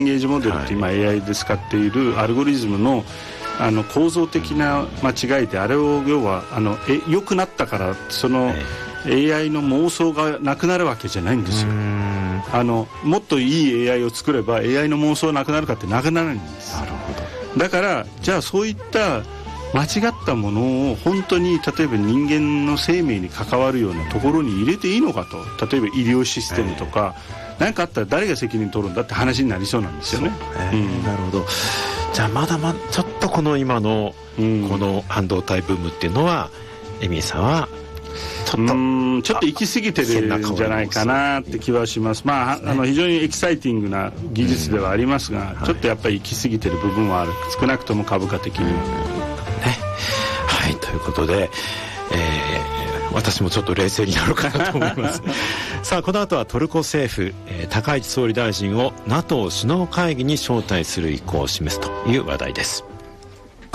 ゲージモデルって今 AI で使っているアルゴリズムの構造的な間違いで、あれを要は良くなったからその AI の妄想がなくなるわけじゃないんですよ。もっといい AI を作れば AI の妄想がなくなるかってなくならないんです。 なるほど。 だからじゃあそういった間違ったものを本当に例えば人間の生命に関わるようなところに入れていいのかと、例えば医療システムとか何かあったら誰が責任取るんだって話になりそうなんですよね。 なるほど。じゃあまだちょっとこの今のこの半導体ブームっていうのはエミーさんはちょっと行き過ぎてるんじゃないかなって気はします。非常にエキサイティングな技術ではありますが、ちょっとやっぱり行き過ぎてる部分はある。少なくとも株価的にもはい、ということで、私もちょっと冷静になろうかなと思いますさあこの後はトルコ政府、高市総理大臣を NATO 首脳会議に招待する意向を示すという話題です。